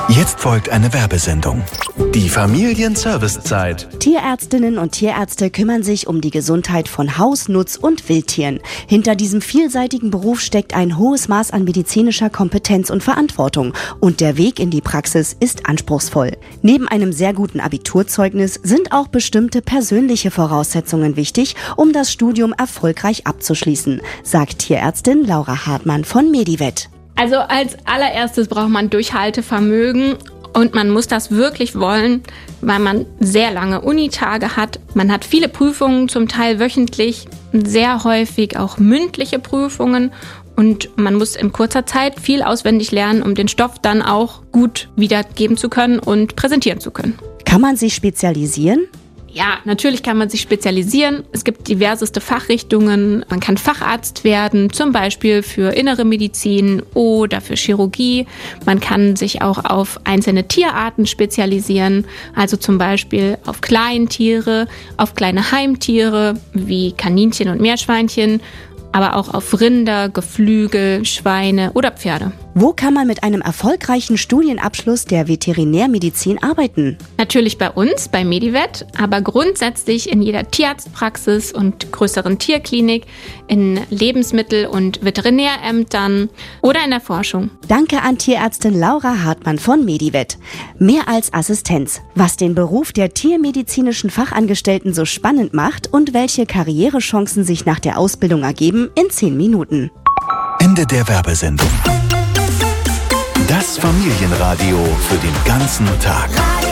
Jetzt folgt eine Werbesendung. Die Familienservicezeit. Tierärztinnen und Tierärzte kümmern sich um die Gesundheit von Haus-, Nutz- und Wildtieren. Hinter diesem vielseitigen Beruf steckt ein hohes Maß an medizinischer Kompetenz und Verantwortung. Und der Weg in die Praxis ist anspruchsvoll. Neben einem sehr guten Abiturzeugnis sind auch bestimmte persönliche Voraussetzungen wichtig, um das Studium erfolgreich abzuschließen, sagt Tierärztin Laura Hartmann von Medivet. Also als allererstes braucht man Durchhaltevermögen und man muss das wirklich wollen, weil man sehr lange Unitage hat. Man hat viele Prüfungen, zum Teil wöchentlich, sehr häufig auch mündliche Prüfungen und man muss in kurzer Zeit viel auswendig lernen, um den Stoff dann auch gut wiedergeben zu können und präsentieren zu können. Kann man sich spezialisieren? Ja, natürlich kann man sich spezialisieren. Es gibt diverseste Fachrichtungen. Man kann Facharzt werden, zum Beispiel für innere Medizin oder für Chirurgie. Man kann sich auch auf einzelne Tierarten spezialisieren, also zum Beispiel auf Kleintiere, auf kleine Heimtiere wie Kaninchen und Meerschweinchen, aber auch auf Rinder, Geflügel, Schweine oder Pferde. Wo kann man mit einem erfolgreichen Studienabschluss der Veterinärmedizin arbeiten? Natürlich bei uns, bei Medivet, aber grundsätzlich in jeder Tierarztpraxis und größeren Tierklinik, in Lebensmittel- und Veterinärämtern oder in der Forschung. Danke an Tierärztin Laura Hartmann von Medivet. Mehr als Assistenz, was den Beruf der tiermedizinischen Fachangestellten so spannend macht und welche Karrierechancen sich nach der Ausbildung ergeben, in 10 Minuten. Ende der Werbesendung. Das Familienradio für den ganzen Tag.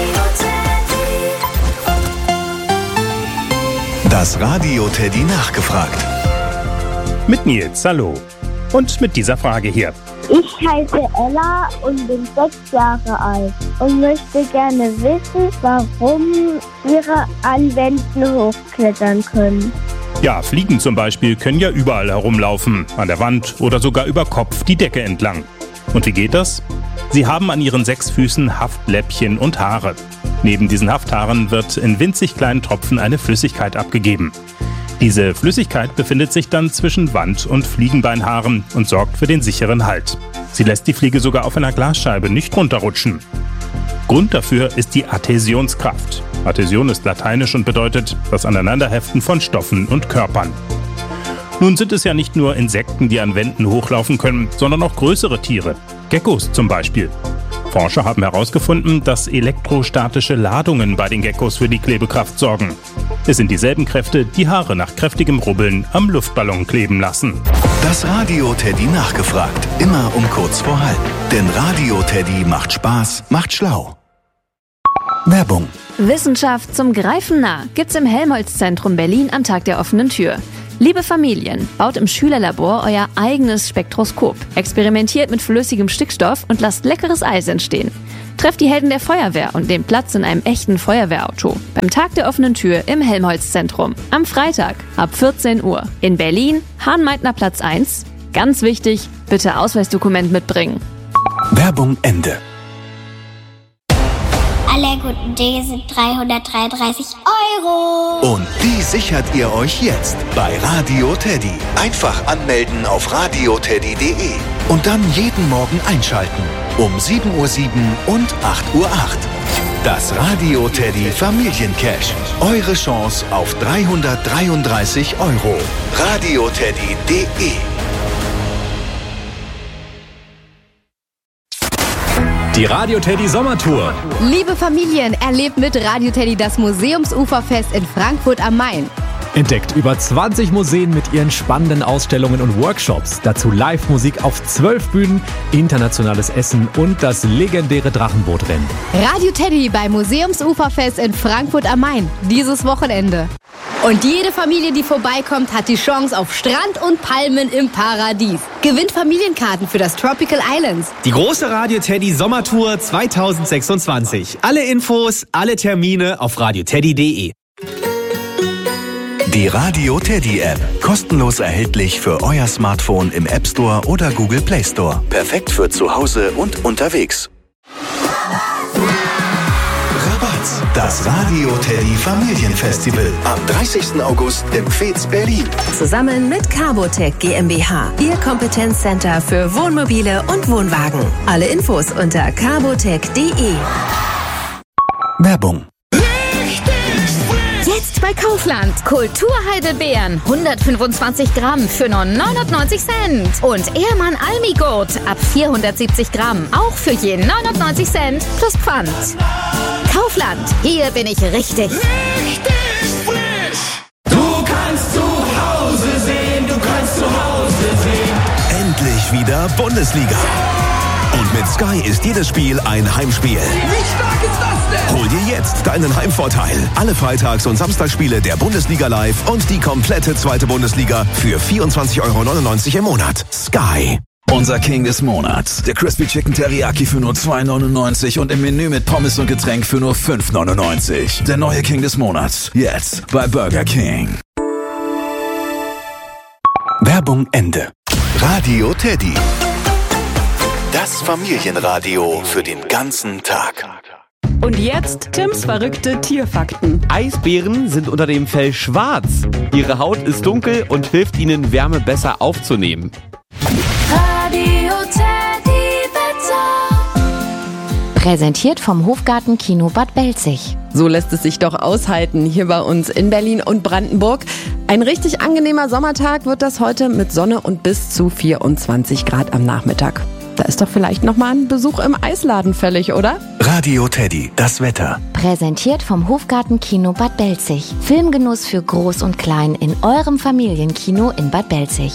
Das Radio Teddy nachgefragt. Mit Nils, hallo. Und mit dieser Frage hier. Ich heiße Ella und bin 6 Jahre alt und möchte gerne wissen, warum Tiere an Wänden hochklettern können. Ja, Fliegen zum Beispiel können ja überall herumlaufen, an der Wand oder sogar über Kopf die Decke entlang. Und wie geht das? Sie haben an ihren 6 Füßen Haftläppchen und Haare. Neben diesen Hafthaaren wird in winzig kleinen Tropfen eine Flüssigkeit abgegeben. Diese Flüssigkeit befindet sich dann zwischen Wand- und Fliegenbeinhaaren und sorgt für den sicheren Halt. Sie lässt die Fliege sogar auf einer Glasscheibe nicht runterrutschen. Grund dafür ist die Adhäsionskraft. Adhäsion ist lateinisch und bedeutet das Aneinanderheften von Stoffen und Körpern. Nun sind es ja nicht nur Insekten, die an Wänden hochlaufen können, sondern auch größere Tiere. Geckos zum Beispiel. Forscher haben herausgefunden, dass elektrostatische Ladungen bei den Geckos für die Klebekraft sorgen. Es sind dieselben Kräfte, die Haare nach kräftigem Rubbeln am Luftballon kleben lassen. Das Radio Teddy nachgefragt. Immer um kurz vor halb. Denn Radio Teddy macht Spaß, macht schlau. Werbung. Wissenschaft zum Greifen nah gibt's im Helmholtz-Zentrum Berlin am Tag der offenen Tür. Liebe Familien, baut im Schülerlabor euer eigenes Spektroskop, experimentiert mit flüssigem Stickstoff und lasst leckeres Eis entstehen. Trefft die Helden der Feuerwehr und nehmt Platz in einem echten Feuerwehrauto. Beim Tag der offenen Tür im Helmholtz-Zentrum. Am Freitag ab 14 Uhr. In Berlin, Hahn-Meitner-Platz 1. Ganz wichtig, bitte Ausweisdokument mitbringen. Werbung Ende. Alle guten Dinge sind 333 €. Und die sichert ihr euch jetzt bei Radio Teddy. Einfach anmelden auf radioteddy.de und dann jeden Morgen einschalten. Um 7:07 Uhr und 8:08 Uhr. Das Radio Teddy Familiencash. Eure Chance auf 333 €. radioteddy.de. Die Radio Teddy Sommertour. Liebe Familien, erlebt mit Radio Teddy das Museumsuferfest in Frankfurt am Main. Entdeckt über 20 Museen mit ihren spannenden Ausstellungen und Workshops. Dazu Live-Musik auf 12 Bühnen, internationales Essen und das legendäre Drachenbootrennen. Radio Teddy beim Museumsuferfest in Frankfurt am Main. Dieses Wochenende. Und jede Familie, die vorbeikommt, hat die Chance auf Strand und Palmen im Paradies. Gewinnt Familienkarten für das Tropical Islands. Die große Radio Teddy Sommertour 2026. Alle Infos, alle Termine auf radioteddy.de. Die Radio Teddy App. Kostenlos erhältlich für euer Smartphone im App Store oder Google Play Store. Perfekt für zu Hause und unterwegs. Rabatt. März das Radio Teddy Familienfestival. Am 30. August im Pfetz Berlin. Zusammen mit Carbotec GmbH. Ihr Kompetenzcenter für Wohnmobile und Wohnwagen. Alle Infos unter carbotec.de. Werbung. Jetzt bei Kaufland. Kulturheidelbeeren. 125 Gramm für nur 99 Cent. Und Ehrmann Almigurt ab 470 Gramm. Auch für je 99 Cent plus Pfand. Kaufland. Hier bin ich richtig. Richtig frisch. Du kannst zu Hause sehen. Du kannst zu Hause sehen. Endlich wieder Bundesliga. Und mit Sky ist jedes Spiel ein Heimspiel. Wie stark ist das denn? Hol dir jetzt deinen Heimvorteil. Alle Freitags- und Samstagsspiele der Bundesliga live und die komplette zweite Bundesliga für 24,99 € im Monat. Sky. Unser King des Monats. Der Crispy Chicken Teriyaki für nur 2,99 € und im Menü mit Pommes und Getränk für nur 5,99 €. Der neue King des Monats. Jetzt bei Burger King. Werbung Ende. Radio Teddy. Das Familienradio für den ganzen Tag. Und jetzt Tims verrückte Tierfakten. Eisbären sind unter dem Fell schwarz. Ihre Haut ist dunkel und hilft ihnen, Wärme besser aufzunehmen. Radio Teddy Wetter. Präsentiert vom Hofgarten Kino Bad Belzig. So lässt es sich doch aushalten hier bei uns in Berlin und Brandenburg. Ein richtig angenehmer Sommertag wird das heute mit Sonne und bis zu 24 Grad am Nachmittag. Da ist doch vielleicht nochmal ein Besuch im Eisladen fällig, oder? Radio Teddy, das Wetter. Präsentiert vom Hofgarten Kino Bad Belzig. Filmgenuss für Groß und Klein in eurem Familienkino in Bad Belzig.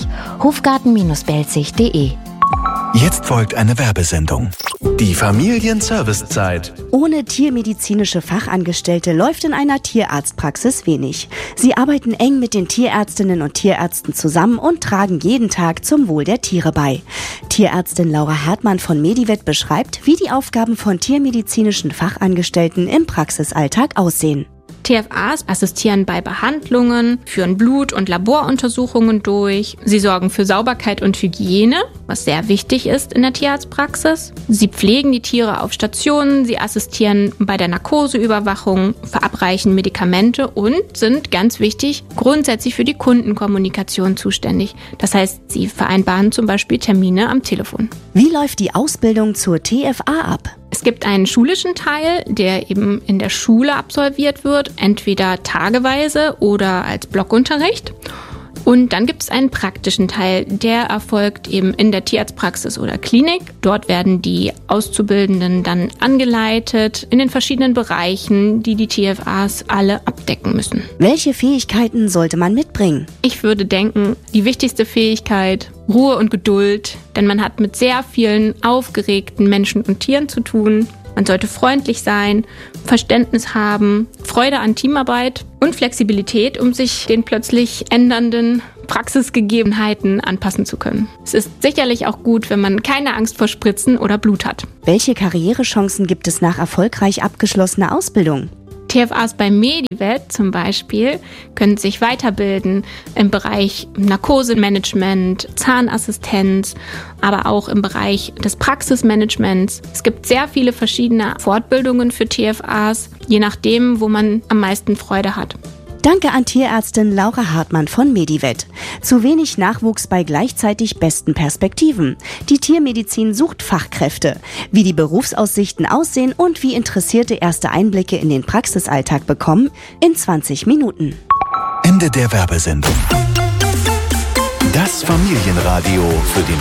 Hofgarten-belzig.de. Jetzt folgt eine Werbesendung. Die Familienservicezeit. Ohne tiermedizinische Fachangestellte läuft in einer Tierarztpraxis wenig. Sie arbeiten eng mit den Tierärztinnen und Tierärzten zusammen und tragen jeden Tag zum Wohl der Tiere bei. Tierärztin Laura Hartmann von Medivet beschreibt, wie die Aufgaben von tiermedizinischen Fachangestellten im Praxisalltag aussehen. TFAs assistieren bei Behandlungen, führen Blut- und Laboruntersuchungen durch. Sie sorgen für Sauberkeit und Hygiene, was sehr wichtig ist in der Tierarztpraxis. Sie pflegen die Tiere auf Stationen, sie assistieren bei der Narkoseüberwachung, verabreichen Medikamente und sind, ganz wichtig, grundsätzlich für die Kundenkommunikation zuständig. Das heißt, sie vereinbaren zum Beispiel Termine am Telefon. Wie läuft die Ausbildung zur TFA ab? Es gibt einen schulischen Teil, der eben in der Schule absolviert wird, entweder tageweise oder als Blockunterricht. Und dann gibt es einen praktischen Teil, der erfolgt eben in der Tierarztpraxis oder Klinik. Dort werden die Auszubildenden dann angeleitet in den verschiedenen Bereichen, die die TFAs alle abdecken müssen. Welche Fähigkeiten sollte man mitbringen? Ich würde denken, die wichtigste Fähigkeit, Ruhe und Geduld, denn man hat mit sehr vielen aufgeregten Menschen und Tieren zu tun. Man sollte freundlich sein, Verständnis haben, Freude an Teamarbeit und Flexibilität, um sich den plötzlich ändernden Praxisgegebenheiten anpassen zu können. Es ist sicherlich auch gut, wenn man keine Angst vor Spritzen oder Blut hat. Welche Karrierechancen gibt es nach erfolgreich abgeschlossener Ausbildung? TFAs bei Medivet zum Beispiel können sich weiterbilden im Bereich Narkosemanagement, Zahnassistenz, aber auch im Bereich des Praxismanagements. Es gibt sehr viele verschiedene Fortbildungen für TFAs, je nachdem, wo man am meisten Freude hat. Danke an Tierärztin Laura Hartmann von Medivet. Zu wenig Nachwuchs bei gleichzeitig besten Perspektiven. Die Tiermedizin sucht Fachkräfte. Wie die Berufsaussichten aussehen und wie Interessierte erste Einblicke in den Praxisalltag bekommen, in 20 Minuten. Ende der Werbesendung. Das Familienradio für den